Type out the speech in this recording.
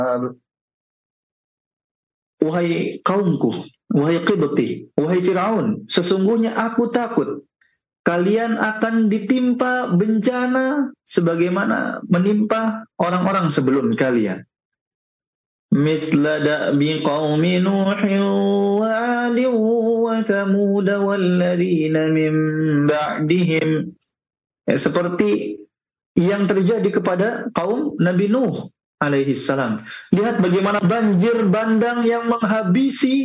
Wahai kaumku, wahai Qibti, wahai Fir'aun, sesungguhnya aku takut kalian akan ditimpa bencana sebagaimana menimpa orang-orang sebelum kalian. Mithla da'bi qaumi Nuhin wa 'adin wa Thamud walladzina min ba'dihim. Seperti yang terjadi kepada kaum Nabi Nuh alaihi salam. Lihat bagaimana banjir bandang yang menghabisi